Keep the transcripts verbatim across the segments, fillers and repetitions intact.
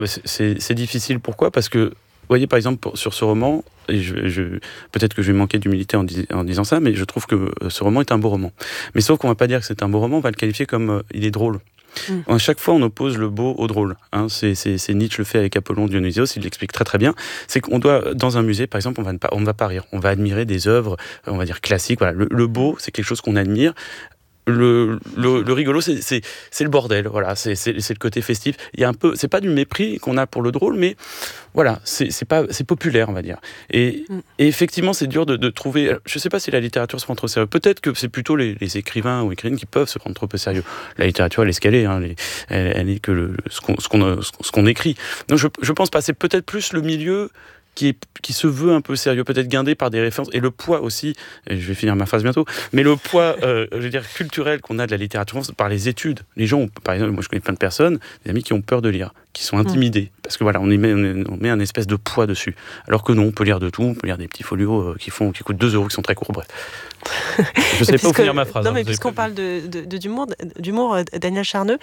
bah, c'est, c'est, c'est difficile. Pourquoi ? Parce que, vous voyez, par exemple, pour, sur ce roman, et je, je, peut-être que je vais manquer d'humilité en, dis, en disant ça, mais je trouve que ce roman est un beau roman. Mais sauf qu'on ne va pas dire que c'est un beau roman, on va le qualifier comme euh, il est drôle. Mmh. À chaque fois, on oppose le beau au drôle. Hein, c'est, c'est, c'est Nietzsche le fait avec Apollon Dionysios, il l'explique très très bien. C'est qu'on doit, dans un musée, par exemple, on va ne pas, on ne va pas rire. On va admirer des œuvres, on va dire classiques. Voilà, le, le beau, c'est quelque chose qu'on admire. Le, le, le rigolo, c'est, c'est, c'est le bordel. Voilà, c'est, c'est, c'est le côté festif. Il y a un peu, c'est pas du mépris qu'on a pour le drôle, mais voilà, c'est, c'est pas, c'est populaire, on va dire. Et, mm. et effectivement, c'est dur de, de trouver. Je sais pas si la littérature se prend trop sérieux. Peut-être que c'est plutôt les, les écrivains ou écrivaines qui peuvent se prendre trop au sérieux. La littérature, elle est ce qu'elle est. Hein, elle, elle, elle est que le, ce qu'on, ce qu'on, ce qu'on écrit. Donc, je, je pense pas. C'est peut-être plus le milieu. Qui, est, qui se veut un peu sérieux, peut-être guindé par des références, et le poids aussi, et je vais finir ma phrase bientôt, mais le poids, euh, je veux dire, culturel qu'on a de la littérature par les études. Les gens, ont, par exemple, moi je connais plein de personnes, des amis qui ont peur de lire, qui sont intimidés, mmh. parce que voilà, on, y met, on met un espèce de poids dessus. Alors que non, on peut lire de tout, on peut lire des petits folios euh, qui, font, qui coûtent deux euros, qui sont très courts, bref. Je sais pas où finir ma phrase. Non, mais hein, puisqu'on parle de, de, de, d'humour, d'humour, Daniel Charneux,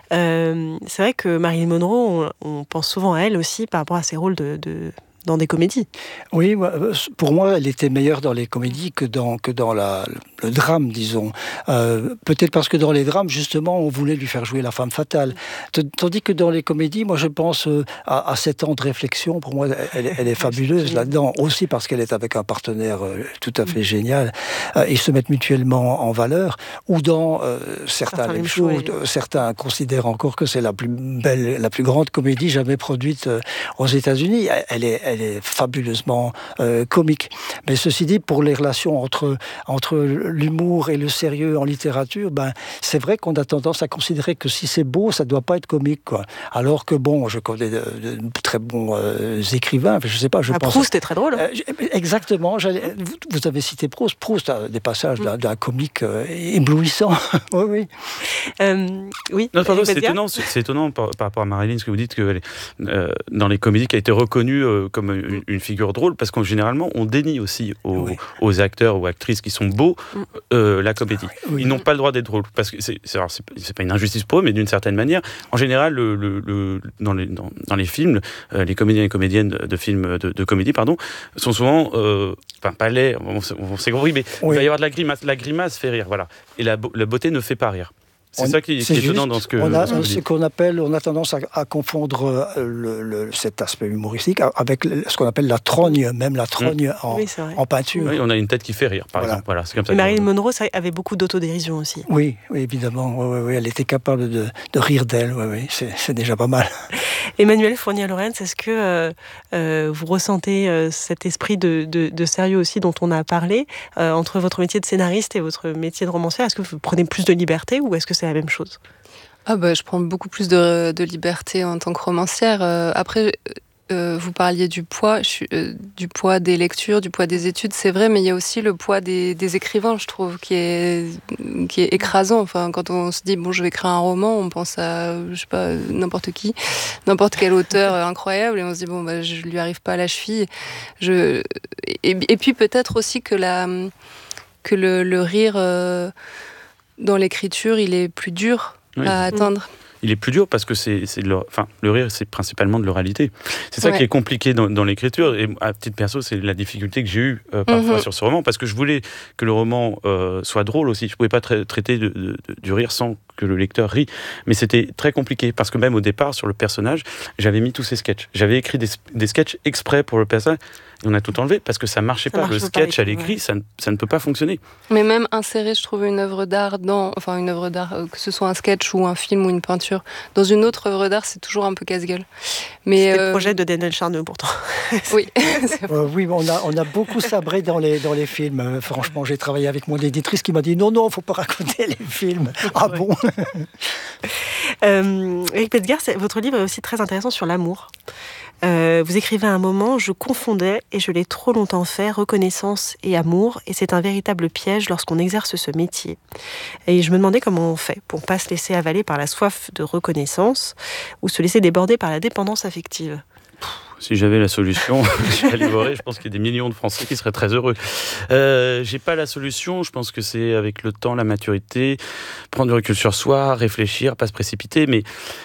euh, c'est vrai que Marilyn Monroe, on, on pense souvent à elle aussi par rapport à ses rôles de... de... dans des comédies. Oui, pour moi, elle était meilleure dans les comédies que dans, que dans la, le drame, disons. Euh, peut-être parce que dans les drames, justement, on voulait lui faire jouer la femme fatale. Tandis que dans les comédies, moi, je pense à, à sept ans de réflexion. Pour moi, elle, elle est fabuleuse là-dedans, aussi parce qu'elle est avec un partenaire tout à fait génial. Euh, ils se mettent mutuellement en valeur. Ou dans euh, certains, certains, shows, oui. certains considèrent encore que c'est la plus belle, la plus grande comédie jamais produite aux États-Unis. Elle est elle est fabuleusement euh, comique. Mais ceci dit, pour les relations entre, entre l'humour et le sérieux en littérature, ben, c'est vrai qu'on a tendance à considérer que si c'est beau, ça ne doit pas être comique, quoi. Alors que bon, je connais de, de, de très bons euh, écrivains, je sais pas, je ah, pense... Proust est très drôle. Hein. Euh, exactement. Vous, vous avez cité Proust. Proust a des passages mm. d'un, d'un comique euh, éblouissant. oui, oui. Euh, oui. Non, pardon, c'est étonnant, c'est, c'est étonnant par, par rapport à Marilyn, ce que vous dites, que euh, dans les comédies, qui a été reconnue euh, comme Une, une figure drôle, parce qu'en généralement on dénie aussi aux, oui. aux acteurs ou actrices qui sont beaux euh, la comédie. Oui. Ils n'ont pas le droit d'être drôles, parce que c'est, c'est, alors c'est, c'est pas une injustice pour eux, mais d'une certaine manière, en général, le, le, le, dans, les, dans, dans les films, euh, les comédiens et comédiennes de, de films de, de comédie, pardon, sont souvent, euh, enfin pas laids, on, on s'est compris, mais oui. il va y avoir de la grimace. La grimace fait rire, voilà, et la, la beauté ne fait pas rire. C'est on, ça qui, qui est étonnant dans ce que... On a ce, ce qu'on appelle, on a tendance à, à confondre le, le, cet aspect humoristique avec ce qu'on appelle la trogne, même la trogne mmh. en, oui, en peinture. Oui, on a une tête qui fait rire, par voilà. exemple. Voilà, c'est comme ça. Marilyn Monroe ça avait beaucoup d'autodérision aussi. Oui, oui évidemment. Oui, oui, oui, elle était capable de, de rire d'elle. Oui, oui, c'est, c'est déjà pas mal. Emmanuelle Fournier-Laurens, est-ce que euh, euh, vous ressentez euh, cet esprit de, de, de sérieux aussi dont on a parlé euh, entre votre métier de scénariste et votre métier de romancière? Est-ce que vous prenez plus de liberté ou est-ce que c'est la même chose? Ah bah, je prends beaucoup plus de, de liberté en tant que romancière. Euh, après, euh, vous parliez du poids, je suis, euh, du poids des lectures, du poids des études, c'est vrai, mais il y a aussi le poids des, des écrivains, je trouve, qui est, qui est écrasant. Enfin, quand on se dit, bon, je vais écrire un roman, on pense à, je sais pas, n'importe qui, n'importe quel auteur incroyable, et on se dit, bon, bah, je lui arrive pas à la cheville. Je... Et, et puis peut-être aussi que, la, que le, le rire euh, dans l'écriture, il est plus dur oui. à atteindre. Il est plus dur parce que c'est, c'est le, enfin, le rire, c'est principalement de l'oralité. C'est ça ouais. qui est compliqué dans, dans l'écriture. Et à titre perso, c'est la difficulté que j'ai eue euh, parfois mm-hmm. sur ce roman, parce que je voulais que le roman euh, soit drôle aussi. Je ne pouvais pas tra- traiter de, de, de, du rire sans que le lecteur rit. Mais c'était très compliqué, parce que même au départ, sur le personnage, j'avais mis tous ces sketchs. J'avais écrit des, des sketchs exprès pour le personnage. Et on a tout enlevé parce que ça ne marchait ça pas. Marche le sketch pas à l'écrit, ouais. ça, ne, ça ne peut pas fonctionner. Mais même insérer, je trouve, une œuvre d'art dans, enfin une œuvre d'art, euh, que ce soit un sketch ou un film ou une peinture, dans une autre œuvre d'art, c'est toujours un peu casse-gueule. Mais c'était euh... le projet de Daniel Charneux, pourtant. Oui. euh, oui, on a on a beaucoup sabré dans les dans les films. Euh, franchement, j'ai travaillé avec mon éditrice qui m'a dit non non, faut pas raconter les films. Ah bon. euh, Éric Pédgar, votre livre est aussi très intéressant sur l'amour. Euh, vous écrivez à un moment, je confondais et je l'ai trop longtemps fait, reconnaissance et amour, et c'est un véritable piège lorsqu'on exerce ce métier. Et je me demandais comment on fait pour pas se laisser avaler par la soif de reconnaissance ou se laisser déborder par la dépendance affective. Si j'avais la solution, je pense qu'il y a des millions de Français qui seraient très heureux. Euh, j'ai pas la solution, je pense que c'est avec le temps, la maturité, prendre du recul sur soi, réfléchir, pas se précipiter, mais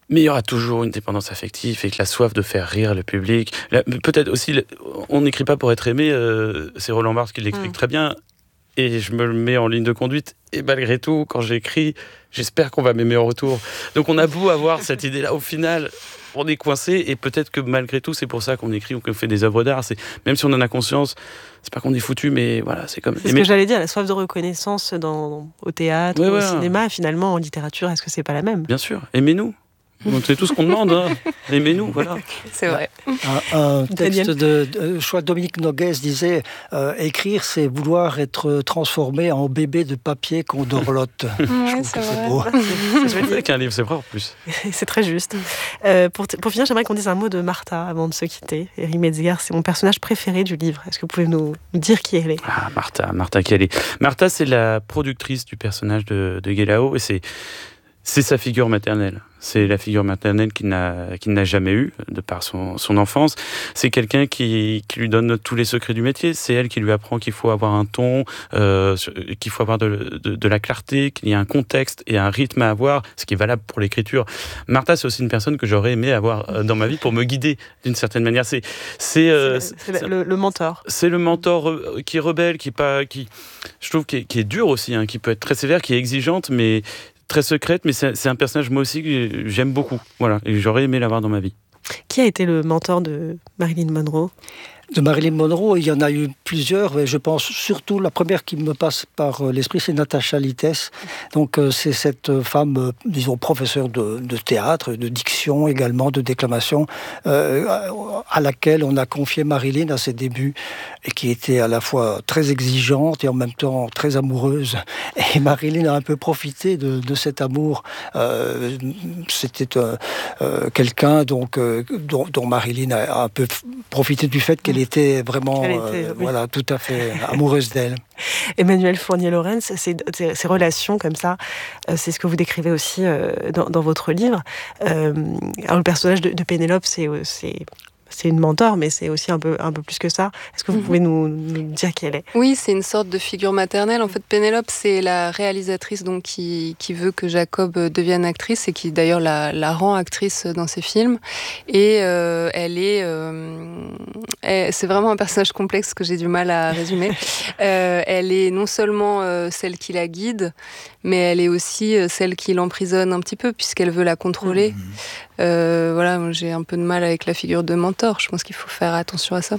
Mais il y aura toujours une dépendance affective et que la soif de faire rire le public. Là, peut-être aussi, on n'écrit pas pour être aimé, euh, c'est Roland Barthes qui l'explique mmh. très bien. Et je me le mets en ligne de conduite. Et malgré tout, quand j'écris, j'espère qu'on va m'aimer en retour. Donc on a beau avoir cette idée-là, au final, on est coincé. Et peut-être que malgré tout, c'est pour ça qu'on écrit ou qu'on fait des œuvres d'art. C'est, même si on en a conscience, c'est pas qu'on est foutu, mais voilà, c'est comme... C'est ce mais... que j'allais dire, la soif de reconnaissance dans, au théâtre, ouais, au ouais. cinéma, finalement, en littérature, est-ce que c'est pas la même ? Bien sûr, aimez-nous. Donc c'est tout ce qu'on demande, hein. Aimez-nous, voilà. C'est vrai. Un, un texte de, de je crois Dominique Noguès disait euh, écrire, c'est vouloir être transformé en bébé de papier qu'on dorlote. Ouais, je trouve c'est que vrai. c'est beau. C'est, c'est vrai qu'un livre, c'est vrai en plus. C'est très juste. Euh, pour, t- pour finir, j'aimerais qu'on dise un mot de Martha avant de se quitter. Éric Metzger, c'est mon personnage préféré du livre. Est-ce que vous pouvez nous, nous dire qui elle est ? Ah, Martha, Martha qui elle est. Martha, c'est la productrice du personnage de, de Guélaho et c'est C'est sa figure maternelle. C'est la figure maternelle qu'il n'a, qu'il n'a jamais eue, de par son, son enfance. C'est quelqu'un qui, qui lui donne tous les secrets du métier. C'est elle qui lui apprend qu'il faut avoir un ton, euh, qu'il faut avoir de, de, de la clarté, qu'il y a un contexte et un rythme à avoir, ce qui est valable pour l'écriture. Martha, c'est aussi une personne que j'aurais aimé avoir dans ma vie pour me guider d'une certaine manière. C'est, c'est, euh, c'est, c'est, c'est le, le mentor. C'est le mentor qui est rebelle, qui est pas, qui, je trouve, qui est, qui est dur aussi, hein, qui peut être très sévère, qui est exigeante, mais très secrète, mais c'est, c'est un personnage, moi aussi, que j'aime beaucoup. Voilà, et j'aurais aimé l'avoir dans ma vie. Qui a été le mentor de Marilyn Monroe ? De Marilyn Monroe, il y en a eu plusieurs, mais je pense surtout, la première qui me passe par l'esprit, c'est Natacha Litès. Donc c'est cette femme, disons, professeure de, de théâtre, de diction également, de déclamation, euh, à laquelle on a confié Marilyn à ses débuts, et qui était à la fois très exigeante et en même temps très amoureuse. Et Marilyn a un peu profité de, de cet amour. Euh, c'était euh, euh, quelqu'un donc, euh, dont, dont Marilyn a un peu profité du fait qu'elle était vraiment était, euh, oui. voilà, tout à fait amoureuse d'elle. Emmanuel Fournier-Laurens, ces, ces relations comme ça, euh, c'est ce que vous décrivez aussi euh, dans, dans votre livre. Euh, alors le personnage de, de Pénélope, c'est, c'est, c'est une mentor, mais c'est aussi un peu, un peu plus que ça. Est-ce que vous mm-hmm. pouvez nous, nous dire qui elle est ? Oui, c'est une sorte de figure maternelle. En fait, Pénélope, c'est la réalisatrice donc, qui, qui veut que Jacob devienne actrice et qui d'ailleurs la, la rend actrice dans ses films. Et euh, elle est... Euh, elle, c'est vraiment un personnage complexe que j'ai du mal à résumer. euh, elle est non seulement euh, celle qui la guide, mais elle est aussi euh, celle qui l'emprisonne un petit peu, puisqu'elle veut la contrôler. Mmh. Euh, voilà, moi, j'ai un peu de mal avec la figure de mentor. Je pense qu'il faut faire attention à ça.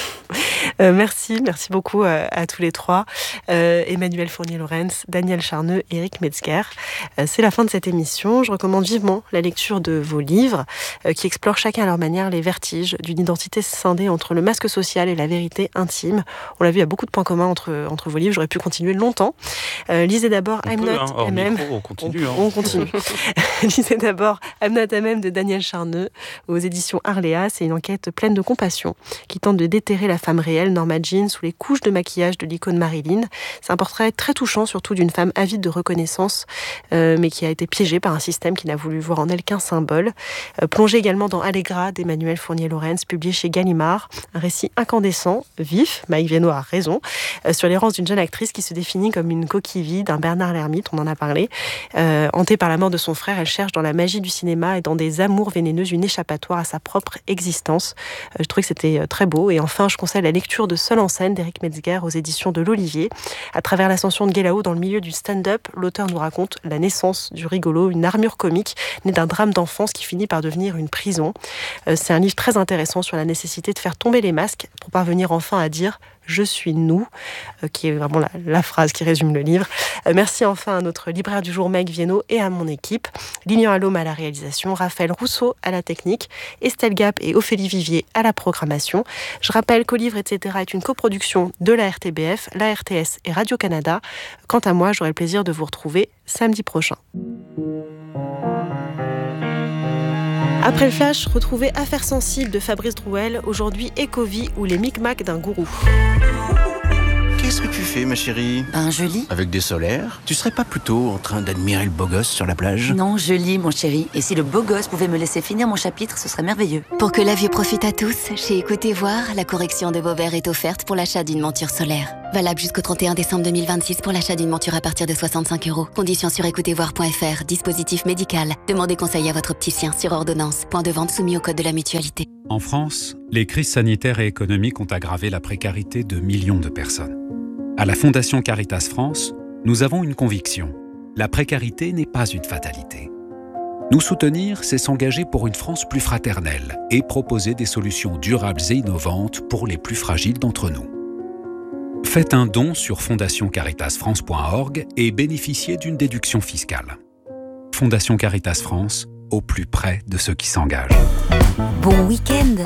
Euh, merci, merci beaucoup à, à tous les trois. Euh, Emmanuel Fournier-Laurens, Daniel Charneux, Éric Metzger. Euh, c'est la fin de cette émission. Je recommande vivement la lecture de vos livres euh, qui explorent chacun à leur manière les vertiges d'une identité scindée entre le masque social et la vérité intime. On l'a vu, il y a beaucoup de points communs entre, entre vos livres. J'aurais pu continuer longtemps. Euh, lisez d'abord on I'm peut, Not hein, hors M M. Micro, on continue. On, hein. on continue. Lisez d'abord I'm Not M M de Daniel Charneux aux éditions Arléa. C'est une enquête pleine de compassion qui tente de déterrer la femme réelle, Norma Jean, sous les couches de maquillage de l'icône Marilyn. C'est un portrait très touchant, surtout d'une femme avide de reconnaissance, euh, mais qui a été piégée par un système qui n'a voulu voir en elle qu'un symbole. Euh, plongé également dans Allegra d'Emmanuel Fournier-Laurens, publié chez Gallimard. Un récit incandescent, vif, Maïk Viano a raison, euh, sur l'errance d'une jeune actrice qui se définit comme une coquille vide, un Bernard l'ermite, on en a parlé. Euh, hantée par la mort de son frère, elle cherche dans la magie du cinéma et dans des amours vénéneuses une échappatoire à sa propre existence. Euh, je trouvais que c'était très beau. Et enfin, je conseille la lecture de Seul en scène d'Éric Metzger aux éditions de l'Olivier. À travers l'ascension de Guélaho dans le milieu du stand-up, l'auteur nous raconte la naissance du rigolo, une armure comique née d'un drame d'enfance qui finit par devenir une prison. Euh, c'est un livre très intéressant sur la nécessité de faire tomber les masques pour parvenir enfin à dire « Je suis nous », euh, qui est vraiment la, la phrase qui résume le livre. Euh, merci enfin à notre libraire du jour, Maïk Viano, et à mon équipe. Lilian Allôme à la réalisation, Raphaël Rousseau à la technique, Estelle Gap et Ophélie Vivier à la programmation. Je rappelle qu'Au Livre, et cetera est une coproduction de la R T B F, la R T S et Radio-Canada. Quant à moi, j'aurai le plaisir de vous retrouver samedi prochain. Après le flash, retrouvez Affaires sensibles de Fabrice Drouel, aujourd'hui Ecovie ou les micmacs d'un gourou. Qu'est-ce que tu fais, ma chérie? Ben, je lis. Avec des solaires? Tu serais pas plutôt en train d'admirer le beau gosse sur la plage? Non, je lis, mon chéri. Et si le beau gosse pouvait me laisser finir mon chapitre, ce serait merveilleux. Pour que la vue profite à tous, chez Écoutez Voir, la correction de vos verres est offerte pour l'achat d'une monture solaire. Valable jusqu'au trente et un décembre deux mille vingt-six pour l'achat d'une monture à partir de soixante-cinq euros. Conditions sur écoutez voir point f r. Dispositif médical. Demandez conseil à votre opticien sur ordonnance. Point de vente soumis au code de la mutualité. En France, les crises sanitaires et économiques ont aggravé la précarité de millions de personnes. À la Fondation Caritas France, nous avons une conviction. La précarité n'est pas une fatalité. Nous soutenir, c'est s'engager pour une France plus fraternelle et proposer des solutions durables et innovantes pour les plus fragiles d'entre nous. Faites un don sur fondation caritas france point org et bénéficiez d'une déduction fiscale. Fondation Caritas France, au plus près de ceux qui s'engagent. Bon week-end.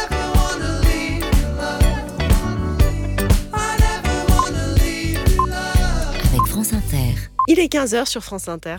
Avec France Inter. Il est quinze heures sur France Inter.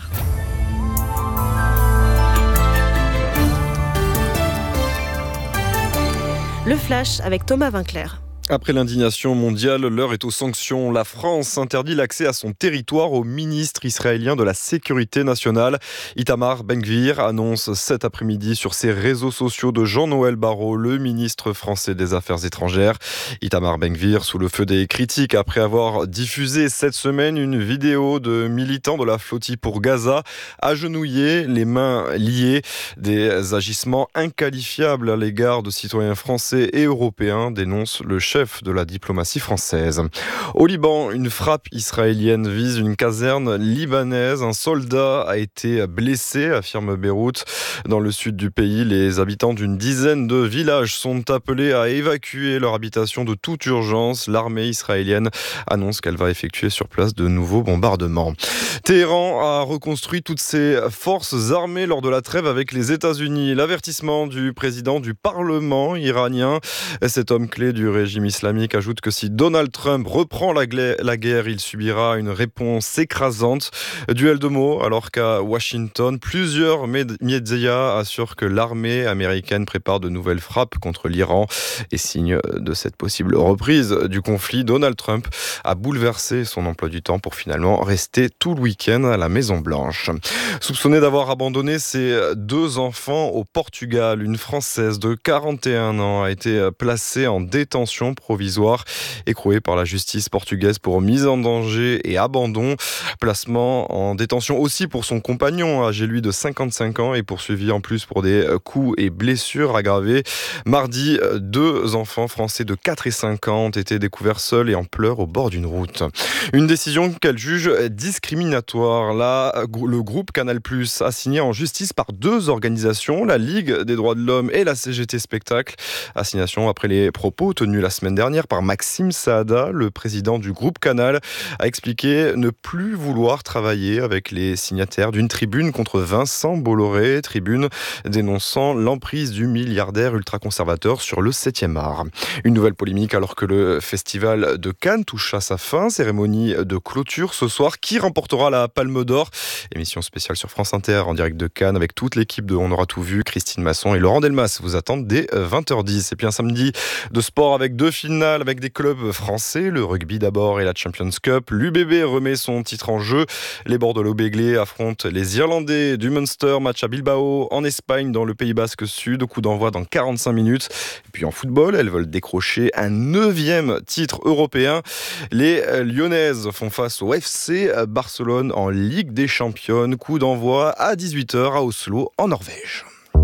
Le Flash avec Thomas Vinclair. Après l'indignation mondiale, l'heure est aux sanctions. La France interdit l'accès à son territoire au ministre israélien de la Sécurité nationale. Itamar Ben-Gvir annonce cet après-midi sur ses réseaux sociaux de Jean-Noël Barrot, le ministre français des Affaires étrangères. Itamar Ben-Gvir sous le feu des critiques après avoir diffusé cette semaine une vidéo de militants de la flottille pour Gaza, agenouillés, les mains liées, des agissements inqualifiables à l'égard de citoyens français et européens, dénonce le chef de la diplomatie française. Au Liban, une frappe israélienne vise une caserne libanaise. Un soldat a été blessé, affirme Beyrouth. Dans le sud du pays, les habitants d'une dizaine de villages sont appelés à évacuer leur habitation de toute urgence. L'armée israélienne annonce qu'elle va effectuer sur place de nouveaux bombardements. Téhéran a reconstruit toutes ses forces armées lors de la trêve avec les États-Unis. L'avertissement du président du Parlement iranien, cet homme clé du régime islamique, ajoute que si Donald Trump reprend la, gla- la guerre, il subira une réponse écrasante. Duel de mots, alors qu'à Washington, plusieurs médias assurent que l'armée américaine prépare de nouvelles frappes contre l'Iran. Et signe de cette possible reprise du conflit, Donald Trump a bouleversé son emploi du temps pour finalement rester tout le week-end à la Maison-Blanche. Soupçonné d'avoir abandonné ses deux enfants au Portugal, une Française de quarante et un ans a été placée en détention provisoire, écrouée par la justice portugaise pour mise en danger et abandon. Placement en détention aussi pour son compagnon, âgé lui de cinquante-cinq ans et poursuivi en plus pour des coups et blessures aggravées. Mardi, deux enfants français de quatre et cinq ans ont été découverts seuls et en pleurs au bord d'une route. Une décision qu'elle juge discriminatoire. Là, le groupe Canal plus, assigné en justice par deux organisations, la Ligue des droits de l'homme et la C G T Spectacle. Assignation après les propos tenus la semaine dernière par Maxime Saada, le président du groupe Canal, a expliqué ne plus vouloir travailler avec les signataires d'une tribune contre Vincent Bolloré, tribune dénonçant l'emprise du milliardaire ultra-conservateur sur le septième art. Une nouvelle polémique alors que le festival de Cannes touche à sa fin, cérémonie de clôture ce soir. Qui remportera la Palme d'Or? Émission spéciale sur France Inter en direct de Cannes avec toute l'équipe de On aura tout vu. Christine Masson et Laurent Delmas vous attendent dès vingt heures dix. Et puis un samedi de sport avec deux finales avec des clubs français, le rugby d'abord et la Champions Cup. L'U B B remet son titre en jeu. Les Bordeaux-Béglés affrontent les Irlandais du Munster, match à Bilbao en Espagne dans le Pays Basque Sud. Coup d'envoi dans quarante-cinq minutes. Et puis en football, elles veulent décrocher un neuvième titre européen. Les Lyonnaises font face au F C Barcelone en Ligue des Champions. Coup d'envoi à dix-huit heures à Oslo en Norvège.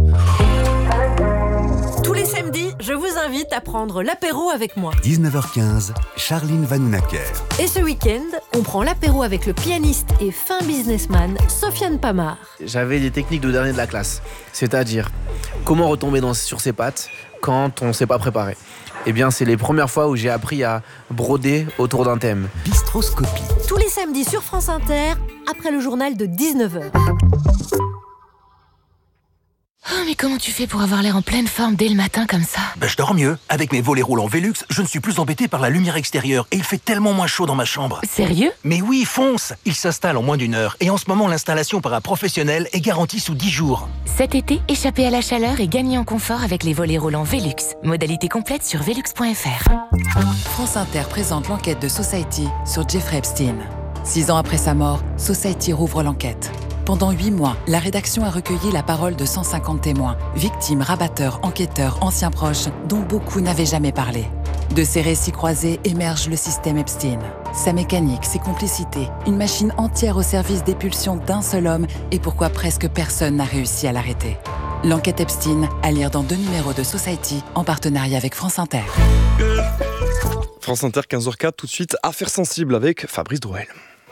Tous les samedis, je vous invite à prendre l'apéro avec moi. dix-neuf heures quinze, Charline Vanhoenacker. Et ce week-end, on prend l'apéro avec le pianiste et fin businessman Sofiane Pamar. J'avais des techniques de dernier de la classe, c'est-à-dire comment retomber dans, sur ses pattes quand on ne s'est pas préparé. Eh bien, c'est les premières fois où j'ai appris à broder autour d'un thème. Bistroscopie. Tous les samedis sur France Inter, après le journal de dix-neuf heures. Oh, mais comment tu fais pour avoir l'air en pleine forme dès le matin comme ça? Ben, je dors mieux. Avec mes volets roulants Velux, je ne suis plus embêté par la lumière extérieure et il fait tellement moins chaud dans ma chambre. Sérieux? Mais oui, fonce! Il s'installe en moins d'une heure et en ce moment, l'installation par un professionnel est garantie sous dix jours. Cet été, échappez à la chaleur et gagnez en confort avec les volets roulants Velux. Modalité complète sur velux point f r. France Inter présente l'enquête de Society sur Jeffrey Epstein. Six ans après sa mort, Society rouvre l'enquête. Pendant huit mois, la rédaction a recueilli la parole de cent cinquante témoins, victimes, rabatteurs, enquêteurs, anciens proches, dont beaucoup n'avaient jamais parlé. De ces récits croisés émerge le système Epstein. Sa mécanique, ses complicités, une machine entière au service des pulsions d'un seul homme et pourquoi presque personne n'a réussi à l'arrêter. L'enquête Epstein, à lire dans deux numéros de Society, en partenariat avec France Inter. France Inter, quinze heures quatre, tout de suite, Affaires sensibles avec Fabrice Drouel.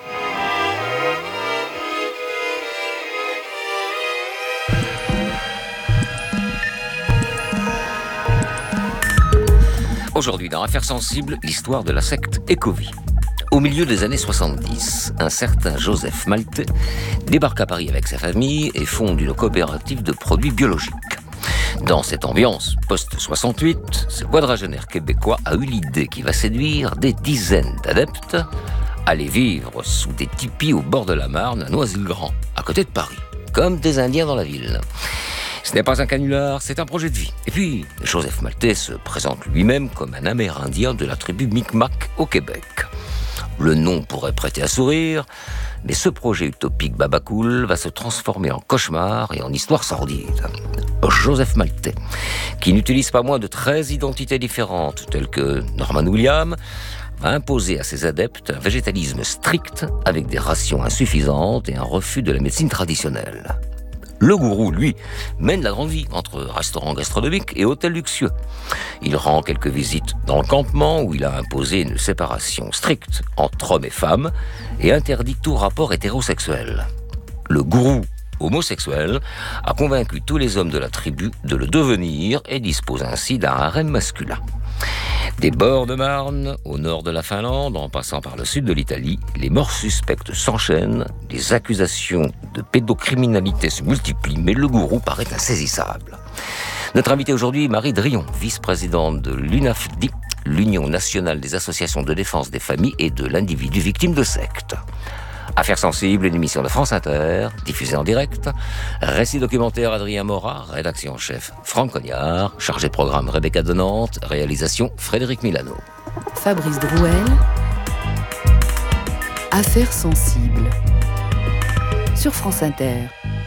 Aujourd'hui, dans Affaires sensibles, l'histoire de la secte Ecovie. Au milieu des années soixante-dix, un certain Joseph Maltais débarque à Paris avec sa famille et fonde une coopérative de produits biologiques. Dans cette ambiance post-soixante-huit, ce quadragénaire québécois a eu l'idée qui va séduire des dizaines d'adeptes à aller vivre sous des tipis au bord de la Marne, à Noisy-le-Grand, à côté de Paris, comme des Indiens dans la ville. Ce n'est pas un canular, c'est un projet de vie. Et puis, Joseph Maltais se présente lui-même comme un Amérindien de la tribu Micmac au Québec. Le nom pourrait prêter à sourire, mais ce projet utopique babacool va se transformer en cauchemar et en histoire sordide. Joseph Maltais, qui n'utilise pas moins de treize identités différentes, telles que Norman Williams, va imposer à ses adeptes un végétalisme strict avec des rations insuffisantes et un refus de la médecine traditionnelle. Le gourou, lui, mène la grande vie entre restaurants gastronomiques et hôtels luxueux. Il rend quelques visites dans le campement où il a imposé une séparation stricte entre hommes et femmes et interdit tout rapport hétérosexuel. Le gourou homosexuel a convaincu tous les hommes de la tribu de le devenir et dispose ainsi d'un harem masculin. Des bords de Marne, au nord de la Finlande, en passant par le sud de l'Italie, les morts suspectes s'enchaînent, les accusations de pédocriminalité se multiplient, mais le gourou paraît insaisissable. Notre invitée aujourd'hui, Marie Drion, vice-présidente de l'U N A F D I, l'Union nationale des associations de défense des familles et de l'individu victime de secte. Affaires sensibles, une émission de France Inter, diffusée en direct. Récit documentaire Adrien Morat, rédaction en chef Franck Cognard, chargé de programme Rebecca de Nantes, réalisation Frédéric Milano. Fabrice Drouel, Affaires sensibles, sur France Inter.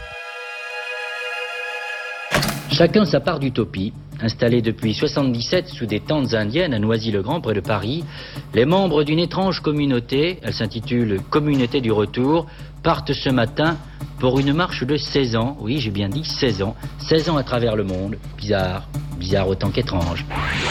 Chacun sa part d'utopie. Installés depuis soixante-dix-sept sous des tentes indiennes à Noisy-le-Grand près de Paris, les membres d'une étrange communauté, elle s'intitule Communauté du Retour, partent ce matin pour une marche de seize ans, oui j'ai bien dit seize ans, seize ans à travers le monde, bizarre, bizarre autant qu'étrange.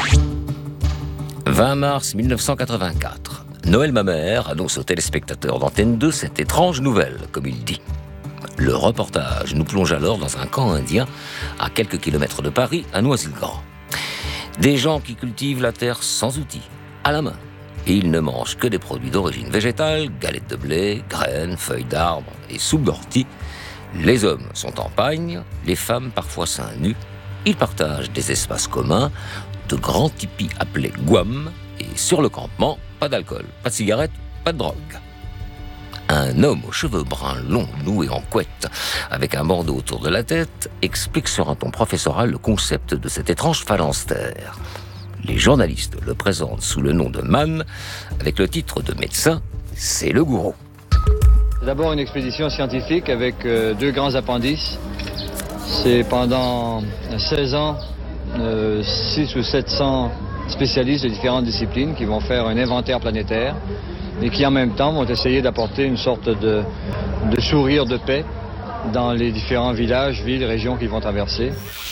vingt mars mille neuf cent quatre-vingt-quatre, Noël Mamère annonce aux téléspectateurs d'Antenne deux cette étrange nouvelle, comme il dit. Le reportage nous plonge alors dans un camp indien à quelques kilomètres de Paris, à Noisy-le-Grand. Des gens qui cultivent la terre sans outils, à la main. Et ils ne mangent que des produits d'origine végétale, galettes de blé, graines, feuilles d'arbres et soupe d'ortie. Les hommes sont en pagne, les femmes parfois seins nus. Ils partagent des espaces communs, de grands tipis appelés guam. Et sur le campement, pas d'alcool, pas de cigarettes, pas de drogue. Un homme aux cheveux bruns longs, noués en couette, avec un bandeau autour de la tête, explique sur un ton professoral le concept de cette étrange phalanstère. Les journalistes le présentent sous le nom de Man, avec le titre de médecin, c'est le gourou. C'est d'abord une expédition scientifique avec euh, deux grands appendices. C'est pendant seize ans, euh, six ou sept cents spécialistes de différentes disciplines qui vont faire un inventaire planétaire et qui en même temps vont essayer d'apporter une sorte de, de sourire de paix dans les différents villages, villes, régions qu'ils vont traverser.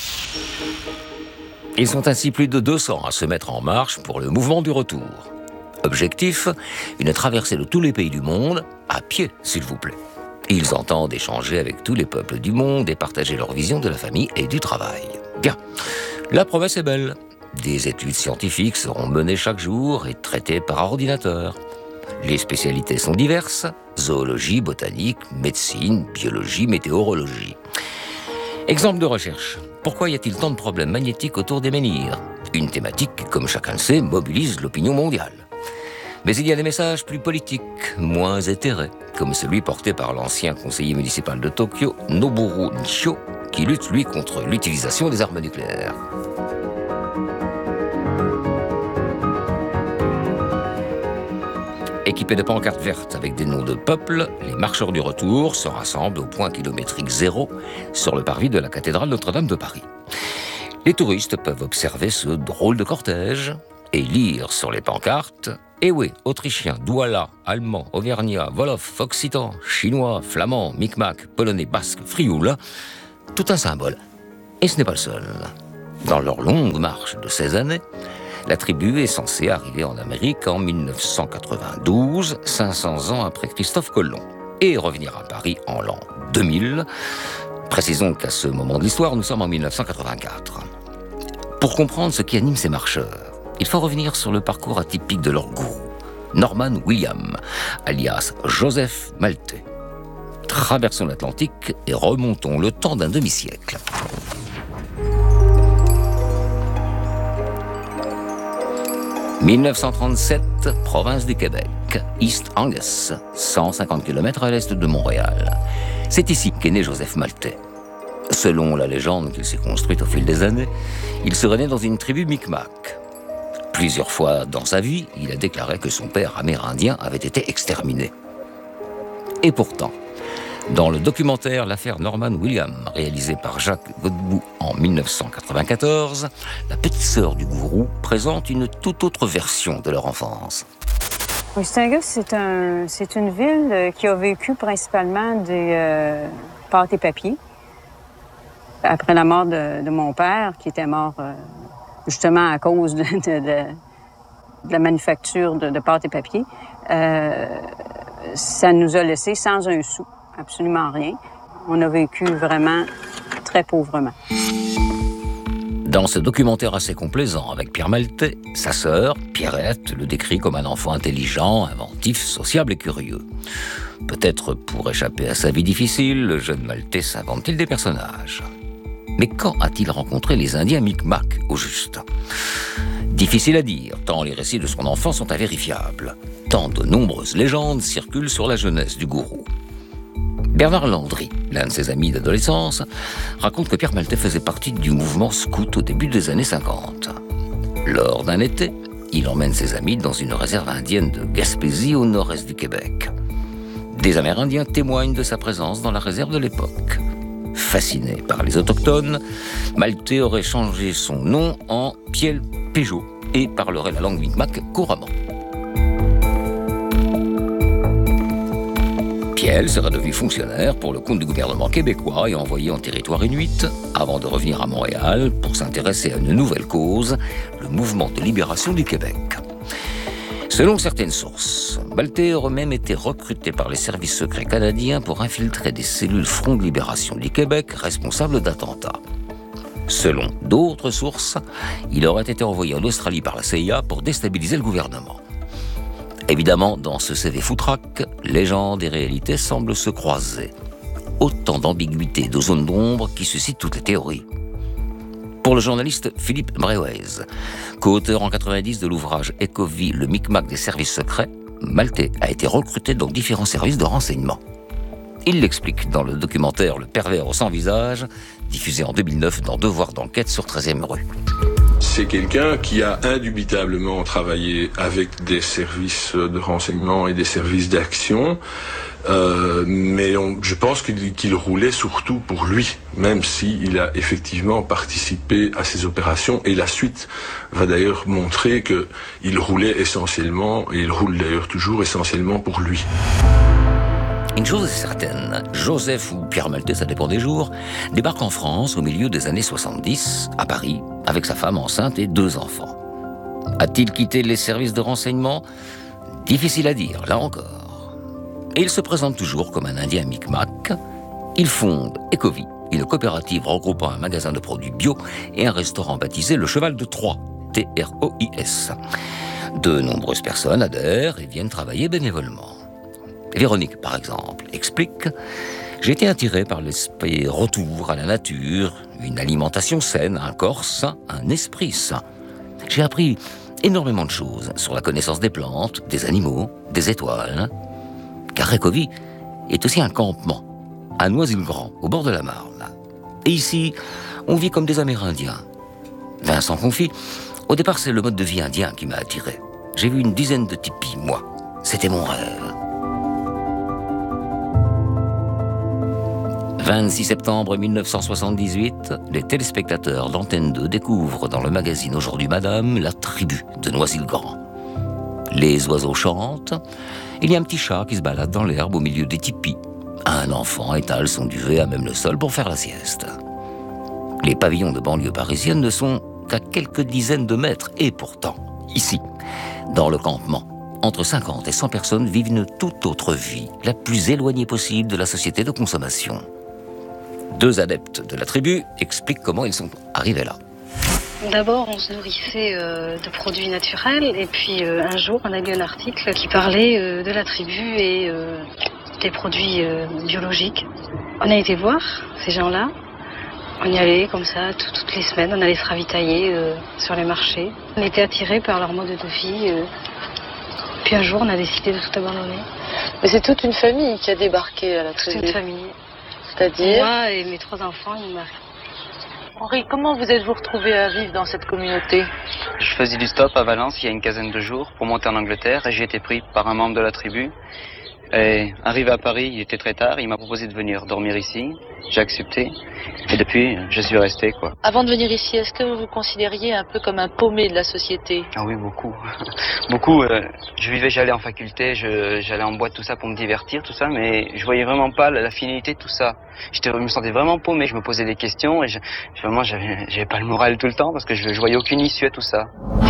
Ils sont ainsi plus de deux cents à se mettre en marche pour le mouvement du retour. Objectif, une traversée de tous les pays du monde, à pied s'il vous plaît. Ils entendent échanger avec tous les peuples du monde et partager leur vision de la famille et du travail. Bien, la promesse est belle. Des études scientifiques seront menées chaque jour et traitées par ordinateur. Les spécialités sont diverses, zoologie, botanique, médecine, biologie, météorologie. Exemple de recherche. Pourquoi y a-t-il tant de problèmes magnétiques autour des menhirs ? Une thématique qui, comme chacun le sait, mobilise l'opinion mondiale. Mais il y a des messages plus politiques, moins éthérés, comme celui porté par l'ancien conseiller municipal de Tokyo, Noboru Nishio, qui lutte, lui, contre l'utilisation des armes nucléaires. Équipés de pancartes vertes avec des noms de peuples, les marcheurs du retour se rassemblent au point kilométrique zéro sur le parvis de la cathédrale Notre-Dame de Paris. Les touristes peuvent observer ce drôle de cortège et lire sur les pancartes « Ewe, autrichien, douala, allemand, auvergnat, wolof, occitan, chinois, flamand, micmac, polonais, basque, frioul », tout un symbole. Et ce n'est pas le seul. Dans leur longue marche de seize années, la tribu est censée arriver en Amérique en mille neuf cent quatre-vingt-douze, cinq cents ans après Christophe Colomb, et revenir à Paris en l'an deux mille. Précisons qu'à ce moment de l'histoire, nous sommes en mille neuf cent quatre-vingt-quatre. Pour comprendre ce qui anime ces marcheurs, il faut revenir sur le parcours atypique de leur gourou, Norman William, alias Joseph Maltais. Traversons l'Atlantique et remontons le temps d'un demi-siècle. mille neuf cent trente-sept, province du Québec, East Angus, cent cinquante kilomètres à l'est de Montréal. C'est ici qu'est né Joseph Maltais. Selon la légende qu'il s'est construite au fil des années, il serait né dans une tribu Micmac. Plusieurs fois dans sa vie, il a déclaré que son père amérindien avait été exterminé. Et pourtant, dans le documentaire L'affaire Norman William, réalisé par Jacques Godbout en mille neuf cent quatre-vingt-quatorze, la petite sœur du gourou présente une toute autre version de leur enfance. East Angus, c'est un, c'est une ville qui a vécu principalement des euh, pâtes et papiers. Après la mort de, de mon père, qui était mort euh, justement à cause de, de, de, de la manufacture de, de pâtes et papiers, euh, ça nous a laissé sans un sou. Absolument rien. On a vécu vraiment très pauvrement. Dans ce documentaire assez complaisant avec Pierre Maltais, sa sœur, Pierrette, le décrit comme un enfant intelligent, inventif, sociable et curieux. Peut-être pour échapper à sa vie difficile, le jeune Maltais s'invente-t-il des personnages. Mais quand a-t-il rencontré les Indiens Micmac, au juste ? Difficile à dire, tant les récits de son enfance sont invérifiables. Tant de nombreuses légendes circulent sur la jeunesse du gourou. Bernard Landry, l'un de ses amis d'adolescence, raconte que Pierre Maltais faisait partie du mouvement scout au début des années cinquante. Lors d'un été, il emmène ses amis dans une réserve indienne de Gaspésie au nord-est du Québec. Des Amérindiens témoignent de sa présence dans la réserve de l'époque. Fasciné par les autochtones, Maltais aurait changé son nom en Piel Péjo et parlerait la langue Micmac couramment. Piel sera devenu fonctionnaire pour le compte du gouvernement québécois et envoyé en territoire inuit avant de revenir à Montréal pour s'intéresser à une nouvelle cause, le mouvement de libération du Québec. Selon certaines sources, Maltais aurait même été recruté par les services secrets canadiens pour infiltrer des cellules Front de libération du Québec responsables d'attentats. Selon d'autres sources, il aurait été envoyé en Australie par la C I A pour déstabiliser le gouvernement. Évidemment, dans ce C V foutraque, légende et réalité semblent se croiser. Autant d'ambiguïté et de zones d'ombre qui suscitent toutes les théories. Pour le journaliste Philippe Breuez, co-auteur en quatre-vingt-dix de l'ouvrage Ecovie, le Micmac des services secrets, Maltais a été recruté dans différents services de renseignement. Il l'explique dans le documentaire Le pervers au sans visage, diffusé en deux mille neuf dans Devoir d'enquête sur treizième rue. C'est quelqu'un qui a indubitablement travaillé avec des services de renseignement et des services d'action, euh, mais on, je pense qu'il, qu'il roulait surtout pour lui, même s'il a effectivement participé à ces opérations. Et la suite va d'ailleurs montrer qu'il roulait essentiellement, et il roule d'ailleurs toujours essentiellement pour lui. Une chose est certaine, Joseph ou Pierre Maltais, ça dépend des jours, débarque en France au milieu des années soixante-dix, à Paris, avec sa femme enceinte et deux enfants. A-t-il quitté les services de renseignement ? Difficile à dire, là encore. Et il se présente toujours comme un Indien Micmac. Il fonde Ecovie, une coopérative regroupant un magasin de produits bio et un restaurant baptisé Le Cheval de Troie, T R O I S. De nombreuses personnes adhèrent et viennent travailler bénévolement. Véronique, par exemple, explique « J'ai été attiré par l'esprit retour à la nature, une alimentation saine, un corps sain, un esprit sain. J'ai appris énormément de choses sur la connaissance des plantes, des animaux, des étoiles. Car Écovie est aussi un campement, à Noisy-le-Grand, au bord de la Marne. Et ici, on vit comme des Amérindiens. Vincent confie, au départ c'est le mode de vie indien qui m'a attiré. J'ai vu une dizaine de tipis, moi. C'était mon rêve. vingt-six septembre mille neuf cent soixante-dix-huit, les téléspectateurs d'Antenne deux découvrent dans le magazine Aujourd'hui Madame la tribu de Noisy-le-Grand. Les oiseaux chantent, il y a un petit chat qui se balade dans l'herbe au milieu des tipis. Un enfant étale son duvet à même le sol pour faire la sieste. Les pavillons de banlieue parisienne ne sont qu'à quelques dizaines de mètres, et pourtant, ici, dans le campement, entre cinquante et cent personnes vivent une toute autre vie, la plus éloignée possible de la société de consommation. Deux adeptes de la tribu expliquent comment ils sont arrivés là. D'abord, on se nourrissait euh, de produits naturels, et puis euh, un jour, on a lu un article qui parlait euh, de la tribu et euh, des produits euh, biologiques. On a été voir ces gens-là. On y allait comme ça tout, toutes les semaines, on allait se ravitailler euh, sur les marchés. On était attirés par leur mode de vie. Euh, puis un jour, on a décidé de tout abandonner. Mais c'est toute une famille qui a débarqué à la tribu. Toute une famille. C'est-à-dire moi et mes trois enfants, ils m'ont... Henri, comment vous êtes-vous retrouvé à vivre dans cette communauté? Je faisais du stop à Valence il y a une quinzaine de jours pour monter en Angleterre et j'ai été pris par un membre de la tribu. Et arrivé à Paris, il était très tard, il m'a proposé de venir dormir ici. J'ai accepté et depuis, je suis resté, quoi. Avant de venir ici, est-ce que vous vous considériez un peu comme un paumé de la société? Ah oui, beaucoup. beaucoup. Euh, je vivais, j'allais en faculté, je, j'allais en boîte, tout ça pour me divertir, tout ça, mais je voyais vraiment pas la, la finalité de tout ça. J'étais, je me sentais vraiment paumé, je me posais des questions et je, vraiment, j'avais, j'avais pas le moral tout le temps parce que je, je voyais aucune issue à tout ça.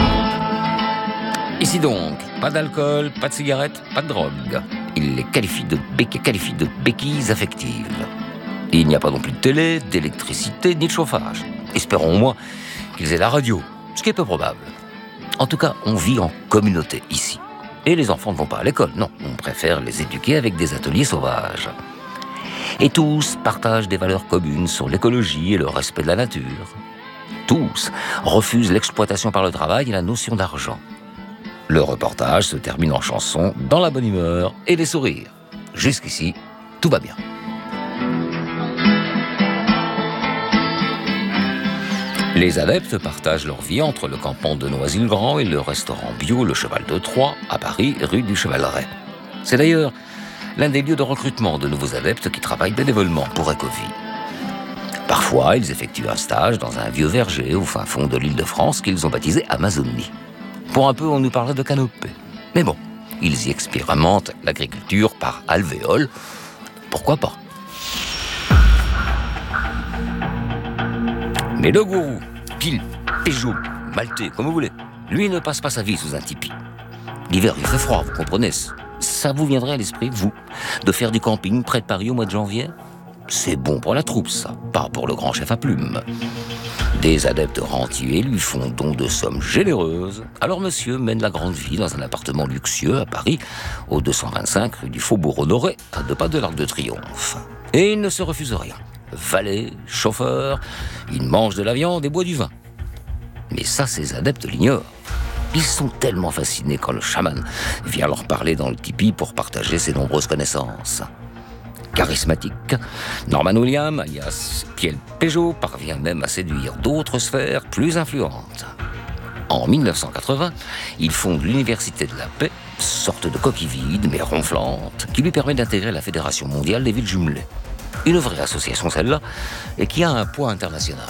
Ici donc, pas d'alcool, pas de cigarettes, pas de drogue. Il les qualifie de, béqu- qualifie de béquilles affectives. Il n'y a pas non plus de télé, d'électricité, ni de chauffage. Espérons au moins qu'ils aient la radio, ce qui est peu probable. En tout cas, on vit en communauté ici. Et les enfants ne vont pas à l'école, non. On préfère les éduquer avec des ateliers sauvages. Et tous partagent des valeurs communes sur l'écologie et le respect de la nature. Tous refusent l'exploitation par le travail et la notion d'argent. Le reportage se termine en chanson, dans la bonne humeur et les sourires. Jusqu'ici, tout va bien. Les adeptes partagent leur vie entre le campement de Noisy-le-Grand et le restaurant bio Le Cheval de Troyes, à Paris, rue du Chevaleret. C'est d'ailleurs l'un des lieux de recrutement de nouveaux adeptes qui travaillent bénévolement pour Écovie. Parfois, ils effectuent un stage dans un vieux verger au fin fond de l'Île-de-France qu'ils ont baptisé Amazonie. Pour un peu, on nous parlait de canopée. Mais bon, ils y expérimentent l'agriculture par alvéole. Pourquoi pas? Mais le gourou, Pile, Peugeot, Maltais, comme vous voulez, lui ne passe pas sa vie sous un tipi. L'hiver, il fait froid, vous comprenez? Ça vous viendrait à l'esprit, vous, de faire du camping près de Paris au mois de janvier? C'est bon pour la troupe, ça, pas pour le grand chef à plumes. Des adeptes rentiers lui font don de sommes généreuses. Alors monsieur mène la grande vie dans un appartement luxueux à Paris, au deux cent vingt-cinq rue du Faubourg-Honoré, à deux pas de l'Arc de Triomphe. Et il ne se refuse rien. Valet, chauffeur, il mange de la viande et boit du vin. Mais ça, ces adeptes l'ignorent. Ils sont tellement fascinés quand le chaman vient leur parler dans le tipi pour partager ses nombreuses connaissances. Charismatique, Norman Williams, alias Piel Peugeot, parvient même à séduire d'autres sphères plus influentes. En mille neuf cent quatre-vingts, il fonde l'Université de la Paix, sorte de coquille vide mais ronflante, qui lui permet d'intégrer la Fédération mondiale des villes jumelées. Une vraie association celle-là, et qui a un poids international.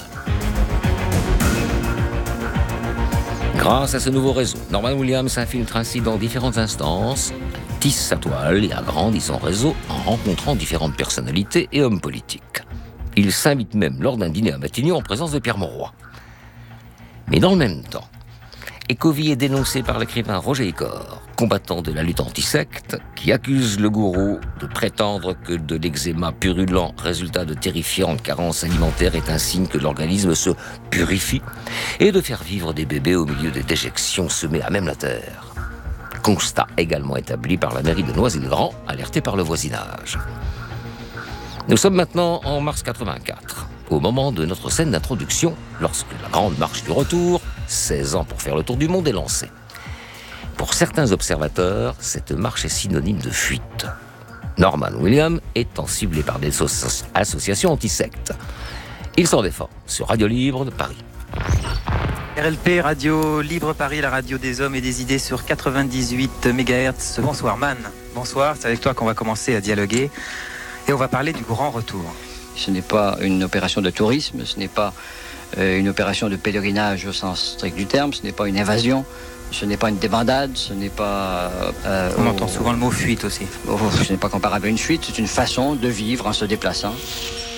Grâce à ce nouveau réseau, Norman Williams s'infiltre ainsi dans différentes instances, tisse sa toile et agrandit son réseau en rencontrant différentes personnalités et hommes politiques. Il s'invite même lors d'un dîner à Matignon en présence de Pierre Mauroy. Mais dans le même temps, Écovie est dénoncé par l'écrivain Roger Icor, combattant de la lutte anti-secte, qui accuse le gourou de prétendre que de l'eczéma purulent, résultat de terrifiantes carences alimentaires, est un signe que l'organisme se purifie, et de faire vivre des bébés au milieu des déjections semées à même la terre. Constat également établi par la mairie de Noisy-le-Grand, alertée par le voisinage. Nous sommes maintenant en mars quatre-vingt-quatre, au moment de notre scène d'introduction, lorsque la grande marche du retour, seize ans pour faire le tour du monde, est lancée. Pour certains observateurs, cette marche est synonyme de fuite. Norman Williams étant ciblé par des asso- associations anti-sectes. Il s'en défend sur Radio Libre de Paris. R L P, Radio Libre Paris, la radio des hommes et des idées sur quatre-vingt-dix-huit mégahertz. Bonsoir Man. Bonsoir, c'est avec toi qu'on va commencer à dialoguer et on va parler du grand retour. Ce n'est pas une opération de tourisme, ce n'est pas euh, une opération de pèlerinage au sens strict du terme, ce n'est pas une invasion, ce n'est pas une débandade, ce n'est pas... Euh, on au... entend souvent le mot fuite aussi. Oh, ce n'est pas comparable à une fuite, c'est une façon de vivre en se déplaçant.